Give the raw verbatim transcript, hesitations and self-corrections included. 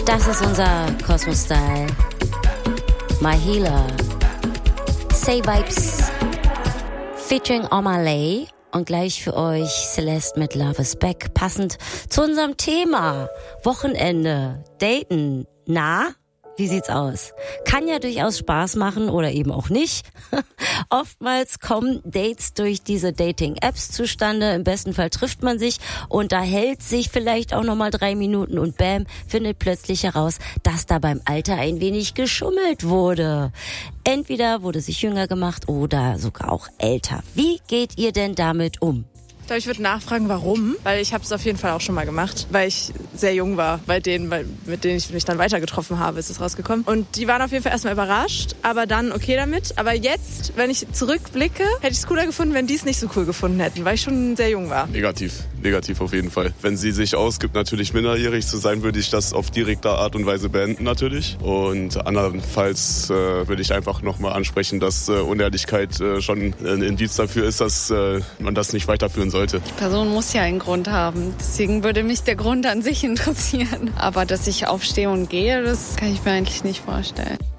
Das ist unser Cosmo-Style. My Healer. Say Vibes. Featuring Omalay. Und gleich für euch Celeste mit Love is Back. Passend zu unserem Thema. Wochenende. Daten. Na? Wie sieht's aus? Kann ja durchaus Spaß machen oder eben auch nicht. Oftmals kommen Dates durch diese Dating-Apps zustande. Im besten Fall trifft man sich, unterhält sich vielleicht auch nochmal drei Minuten und bam, findet plötzlich heraus, dass da beim Alter ein wenig geschummelt wurde. Entweder wurde sich jünger gemacht oder sogar auch älter. Wie geht ihr denn damit um? Ich glaube, ich würde nachfragen, warum, weil ich habe es auf jeden Fall auch schon mal gemacht, weil ich sehr jung war, bei denen, bei, mit denen ich mich dann weiter getroffen habe, ist es rausgekommen. Und die waren auf jeden Fall erstmal überrascht, aber dann okay damit. Aber jetzt, wenn ich zurückblicke, hätte ich es cooler gefunden, wenn die es nicht so cool gefunden hätten, weil ich schon sehr jung war. Negativ, negativ auf jeden Fall. Wenn sie sich ausgibt, natürlich minderjährig zu sein, würde ich das auf direkte Art und Weise beenden natürlich. Und andernfalls äh, würde ich einfach nochmal ansprechen, dass äh, Unehrlichkeit äh, schon ein Indiz dafür ist, dass äh, man das nicht weiterführen sollte. Die Person muss ja einen Grund haben. Deswegen würde mich der Grund an sich interessieren. Aber dass ich aufstehe und gehe, das kann ich mir eigentlich nicht vorstellen.